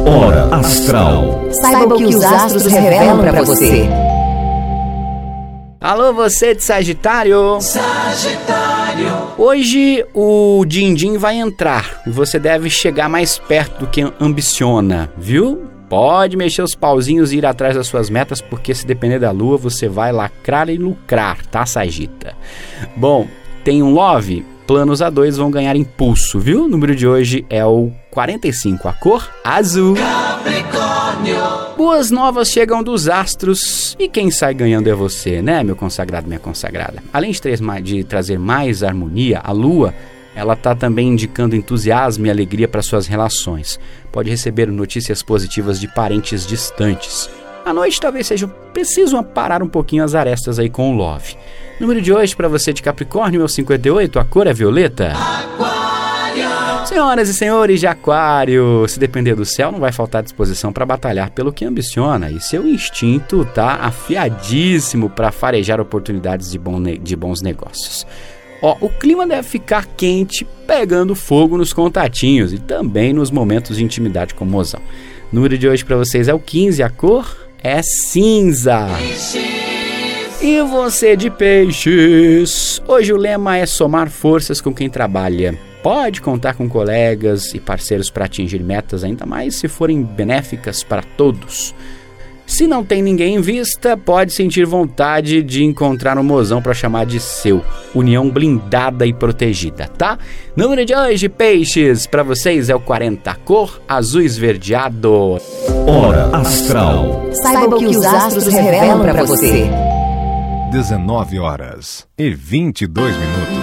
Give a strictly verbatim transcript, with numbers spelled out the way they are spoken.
Hora Astral. Saiba o que os astros revelam para você. Alô, você de Sagitário. Sagitário. Hoje o din-din vai entrar e você deve chegar mais perto do que ambiciona, viu? Pode mexer os pauzinhos e ir atrás das suas metas, porque se depender da lua, você vai lacrar e lucrar, tá, Sagita? Bom, tem um love? Planos A dois vão ganhar impulso, viu? O número de hoje é o quarenta e cinco, a cor azul. Capricórnio. Boas novas chegam dos astros e quem sai ganhando é você, né, meu consagrado, minha consagrada? Além de, tra- de trazer mais harmonia, a lua, ela está também indicando entusiasmo e alegria para suas relações. Pode receber notícias positivas de parentes distantes. À noite talvez seja preciso parar um pouquinho as arestas aí com o love. Número de hoje para você de Capricórnio é o cinquenta e oito, a cor é violeta. Aquário. Senhoras e senhores de Aquário, se depender do céu, não vai faltar disposição para batalhar pelo que ambiciona e seu instinto tá afiadíssimo para farejar oportunidades de, bom ne- de bons negócios. Ó, o clima deve ficar quente, pegando fogo nos contatinhos e também nos momentos de intimidade com o mozão. O número de hoje para vocês é o quinze, a cor é cinza. E você de Peixes, hoje o lema é somar forças com quem trabalha. Pode contar com colegas e parceiros para atingir metas, ainda mais se forem benéficas para todos. Se não tem ninguém em vista, pode sentir vontade de encontrar um mozão para chamar de seu. União blindada e protegida, tá? Número de hoje, Peixes, para vocês é o quarenta, cor azul esverdeado. Hora Astral. Saiba o que os astros revelam para você. dezenove horas e vinte e dois minutos.